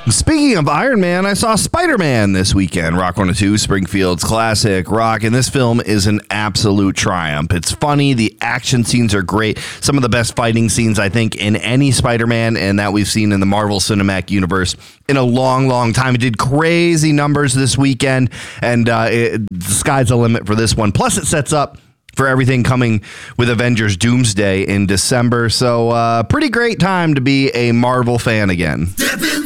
Speaking of Iron Man, I saw Spider-Man this weekend. Rock 102, Springfield's classic rock, and this film is an absolute triumph. It's funny, the action scenes are great. Some of the best fighting scenes, I think, in any Spider-Man and that we've seen in the Marvel Cinematic Universe in a long, long time. It did crazy numbers this weekend, and the sky's the limit for this one. Plus, it sets up for everything coming with Avengers Doomsday in December. So pretty great time to be a Marvel fan again.